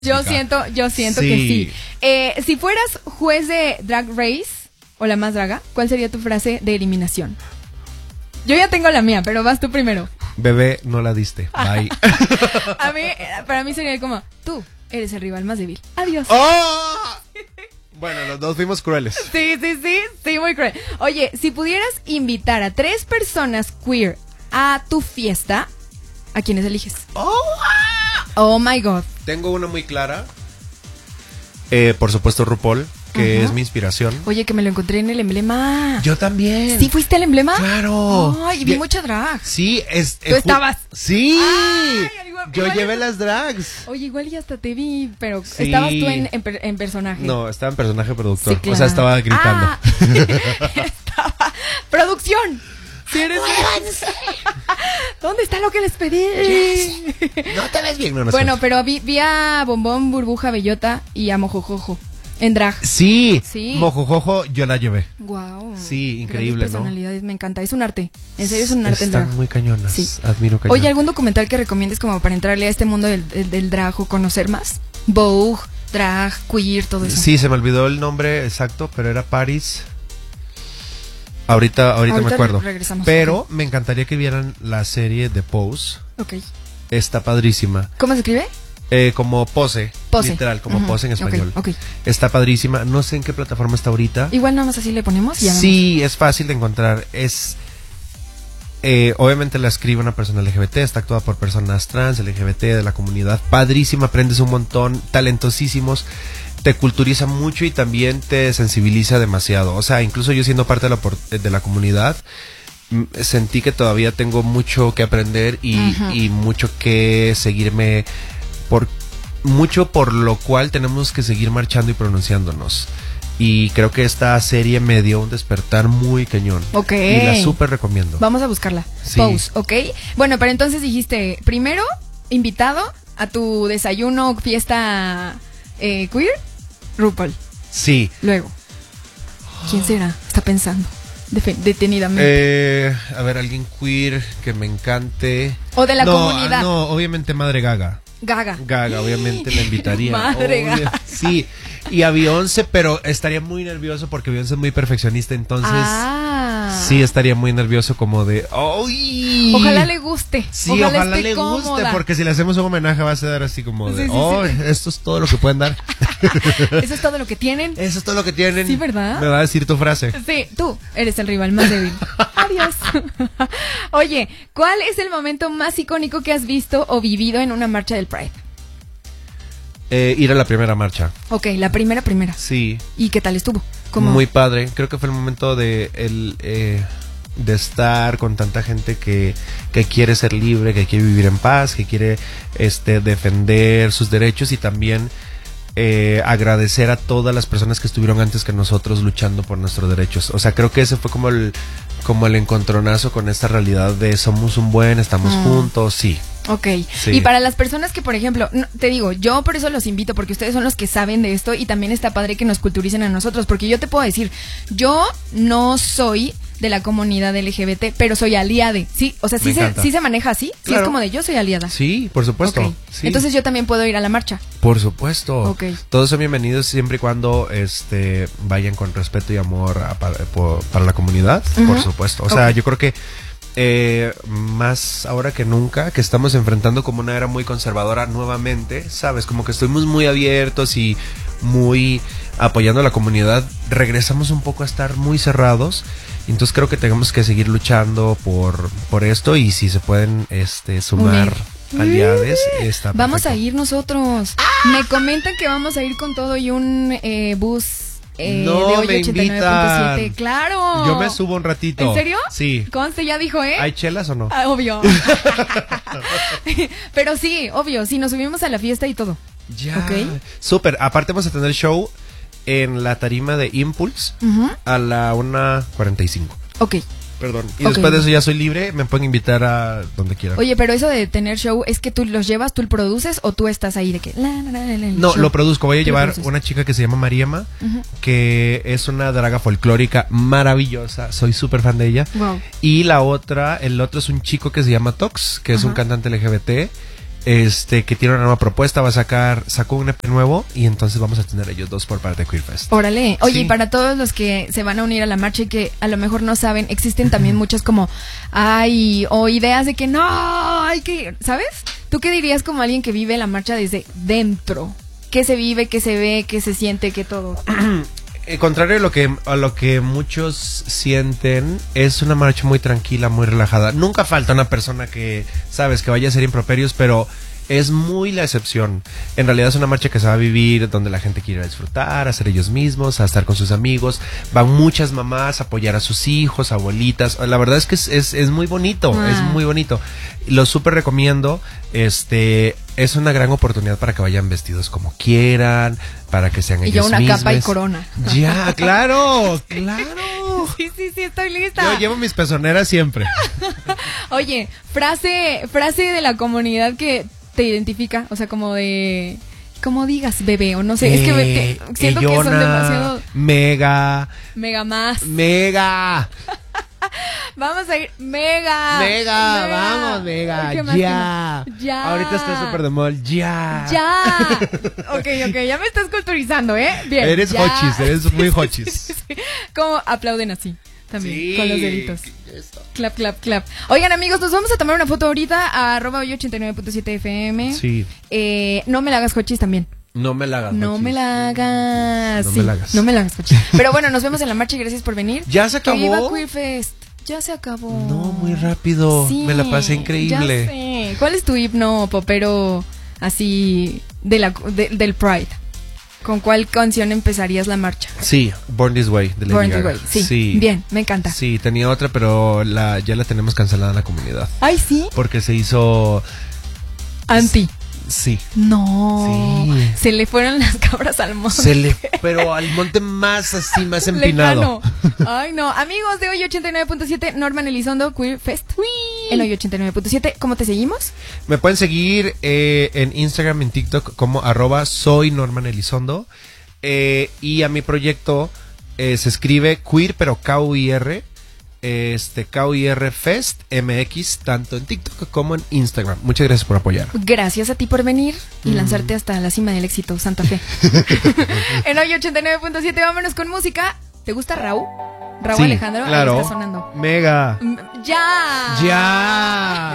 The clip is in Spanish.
Yo siento que sí. Si fueras juez de Drag Race o la más draga, ¿cuál sería tu frase de eliminación? Yo ya tengo la mía, pero vas tú primero. Bebé, no la diste. Bye. Para mí sería como, tú eres el rival más débil. Adiós. ¡Oh! Bueno, los dos fuimos crueles. Sí, muy cruel. Oye, si pudieras invitar a 3 personas queer a tu fiesta, ¿a quiénes eliges? Oh my God. Tengo una muy clara. Por supuesto, RuPaul, que es mi inspiración. Oye, que me lo encontré en el emblema. Yo también. ¿Sí fuiste al emblema? Claro. Ay, y vi mucha drag. Sí, ¿Tú estabas? Sí. Ay, yo llevé las drags. Oye, igual ya hasta te vi, pero Sí. estabas tú en personaje. No, estaba en personaje productor. Sí, claro. O sea, estaba gritando. Estaba. ¡Producción! ¿Sí eres? ¿Dónde está lo que les pedí? No te ves bien, no. Bueno, pero vi a Bombón, Burbuja, Bellota y a Mojojojo en drag. Sí. Sí. Mojojojo, yo la llevé. Wow. Sí, increíble, ¿no? Personalidades, me encanta. Es un arte. En serio, es un arte el drag. Están muy cañonas. Sí. Admiro cañón. Oye, ¿algún documental que recomiendes como para entrarle a este mundo del drag o conocer más? Vogue, drag, queer, todo eso. Sí, se me olvidó el nombre exacto, pero era Paris. Ahorita me acuerdo. Regresamos. Pero me encantaría que vieran la serie de Pose. Ok. Está padrísima. ¿Cómo se escribe? Como Pose. Literal, como Pose en español. Okay. Está padrísima. No sé en qué plataforma está ahorita. Igual nada más así le ponemos y ya Sí, vemos. es fácil de encontrar. Es obviamente la escribe una persona LGBT, está actuada por personas trans, LGBT, de la comunidad. Padrísima, aprendes un montón, talentosísimos. Te culturiza mucho y también te sensibiliza demasiado. O sea, incluso yo siendo parte de la comunidad, sentí que todavía tengo mucho que aprender y mucho que seguirme mucho por lo cual tenemos que seguir marchando y pronunciándonos. Y creo que esta serie me dio un despertar muy cañón. Ok. Y la súper recomiendo. Vamos a buscarla. Sí. Pose, ¿ok? Bueno, pero entonces dijiste, primero, invitado a tu desayuno, fiesta queer, RuPaul. Sí. Luego, ¿quién será? Está pensando detenidamente. A ver, alguien queer que me encante. O de la comunidad. No, obviamente Madre Gaga. Gaga, obviamente la invitaría. Madre Gaga. Sí, y a Beyoncé, pero estaría muy nervioso porque Beyoncé es muy perfeccionista, entonces sí estaría muy nervioso como de ¡ay! Ojalá le guste. Sí, ojalá esté le guste, cómoda. porque si le hacemos un homenaje va a ser así como de Sí. esto es todo lo que pueden dar. ¿Eso es todo lo que tienen? Eso es todo lo que tienen. Sí, ¿verdad? Me va a decir tu frase. Sí, tú eres el rival más débil. Adiós. Oye, ¿cuál es el momento más icónico que has visto o vivido en una marcha del Pride? Ir a la primera marcha. Ok, la primera. Sí. ¿Y qué tal estuvo? Muy padre. Creo que fue el momento de estar con tanta gente que quiere ser libre, que quiere vivir en paz, que quiere defender sus derechos y también agradecer a todas las personas que estuvieron antes que nosotros luchando por nuestros derechos. O sea, creo que ese fue como el encontronazo con esta realidad de somos estamos juntos, sí. Ok, sí. Y para las personas que, por ejemplo, te digo, yo por eso los invito, porque ustedes son los que saben de esto y también está padre que nos culturicen a nosotros, porque yo te puedo decir, yo no soy de la comunidad LGBT, pero soy aliade, ¿sí? O sea, sí se maneja así, claro. Sí es como de yo soy aliada. Sí, por supuesto. Okay. Sí. Entonces yo también puedo ir a la marcha. Por supuesto. Okay. Todos son bienvenidos siempre y cuando vayan con respeto y amor para la comunidad, por supuesto. O sea, yo creo que más ahora que nunca, que estamos enfrentando como una era muy conservadora nuevamente, sabes, como que estuvimos muy abiertos y muy apoyando a la comunidad, regresamos un poco a estar muy cerrados. Entonces creo que tenemos que seguir luchando por esto y si se pueden sumar aliades, está vamos perfecto. a ir nosotros. Me comentan que vamos a ir con todo y un bus no de hoy me 89.7. Claro. Yo me subo un ratito. ¿En serio? Sí. Conste, ya dijo, ¿Hay chelas o no? Obvio. Pero sí, obvio, sí, nos subimos a la fiesta y todo. Ya. Ok. Súper. Aparte vamos a tener show en la tarima de Impulse a la 1:45. Ok. Perdón. Y después de eso ya soy libre, me pueden invitar a donde quieran. Oye, pero eso de tener show, ¿es que tú los llevas, tú lo produces o tú estás ahí de que... No, lo produzco. Voy a llevar una chica que se llama Mariema, que es una draga folclórica maravillosa. Soy súper fan de ella. Wow. Y el otro es un chico que se llama Tox, que es un cantante LGBT. que tiene una nueva propuesta, sacó un EP nuevo y entonces vamos a tener ellos dos por parte de Queer Fest. Órale, oye, Sí. y para todos los que se van a unir a la marcha y que a lo mejor no saben, existen también muchas como, o ideas de que no, hay que, ¿sabes? ¿Tú qué dirías como alguien que vive la marcha desde dentro? ¿Qué se vive, qué se ve, qué se siente, qué todo? Contrario a lo que muchos sienten, es una marcha muy tranquila, muy relajada. Nunca falta una persona que, sabes, que vaya a ser improperios, pero es muy la excepción. En realidad es una marcha que se va a vivir donde la gente quiere disfrutar, a ser ellos mismos, a estar con sus amigos. Van muchas mamás a apoyar a sus hijos, abuelitas. La verdad es que es muy bonito, es muy bonito. Lo súper recomiendo. Es una gran oportunidad para que vayan vestidos como quieran, para que sean ellos mismos. Y yo una capa y corona. Ya, claro, claro. Sí, estoy lista. Yo llevo mis pezoneras siempre. Oye, frase de la comunidad que te identifica, o sea, como de, como digas, bebé, o no sé, es que siento que son demasiado mega más. Mega. Vamos a ir mega. Vamos, mega. ¿Qué más, Ya. qué más? Ya. Ahorita está súper de moda. Ya. Ok, ya me estás culturizando, ¿eh? Bien. Eres ya. hochis, eres muy hochis. Sí. Como aplauden así, también, Sí. con los deditos. Clap, clap, clap. Oigan, amigos, nos vamos a tomar una foto ahorita a @89.7 FM. Sí. No me la hagas cochis también. No me la hagas. No hochis. me la hagas. No Sí, me la hagas. no me la hagas cochis. Pero bueno, nos vemos en la marcha y gracias por venir. ¿Ya se acabó? Que viva Queer Fest. Ya se acabó. No, muy rápido. Sí, Me la pasé increíble. Ya sé. ¿Cuál es tu himno popero así del Pride? ¿Con cuál canción empezarías la marcha? Sí, Born This Way de Lady Born This Gaga. Way. Sí. Bien, me encanta. Sí, tenía otra, pero ya la tenemos cancelada en la comunidad. Ay, sí. Porque se hizo... Anti. Sí. No. Sí. Se le fueron las cabras al monte. Pero al monte más así, más empinado. Lejano. Ay, no. Amigos de hoy 89.7, Norman Elizondo, Queer Fest. En hoy 89.7. ¿Cómo te seguimos? Me pueden seguir en Instagram, en TikTok como @soy Norman Elizondo. Y a mi proyecto se escribe queer, pero KUIR. KUIR Fest MX, tanto en TikTok como en Instagram. Muchas gracias por apoyar. Gracias a ti por venir y lanzarte hasta la cima del éxito, Santa Fe. En hoy 89.7, vámonos con música. ¿Te gusta Raúl? Raúl Sí, Alejandro, claro. ahí está sonando. Mega. Ya. Ya.